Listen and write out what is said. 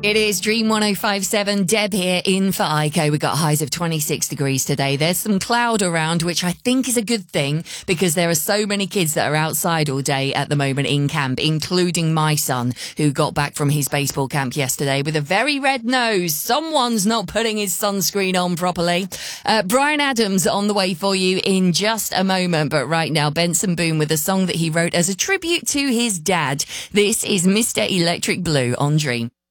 It is Dream 105.7. Deb here in for Iko. We got highs of 26 degrees today. There's some cloud around, which I think is a good thing because there are so many kids that are outside all day at the moment in camp, including my son, who got back from his baseball camp yesterday with a very red nose. Someone's not putting his sunscreen on properly. Brian Adams on the way for you in just a moment. But right now, Benson Boone with a song that he wrote as a tribute to his dad. This is Mr. Electric Blue on Dream.